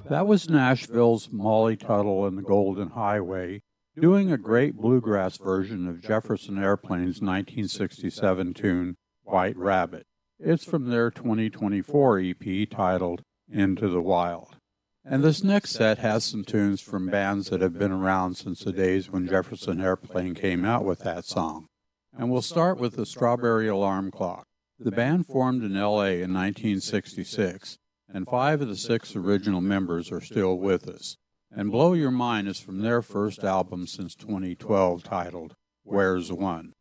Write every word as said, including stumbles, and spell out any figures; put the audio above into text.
That was Nashville's Molly Tuttle and the Golden Highway doing a great bluegrass version of Jefferson Airplane's nineteen sixty-seven tune, White Rabbit. It's from their twenty twenty-four E P titled Into the Wild. And this next set has some tunes from bands that have been around since the days when Jefferson Airplane came out with that song. And we'll start with the Strawberry Alarm Clock. The band formed in L A in nineteen sixty-six, and five of the six original members are still with us. And Blow Your Mind is from their first album since twenty twelve titled Where's One.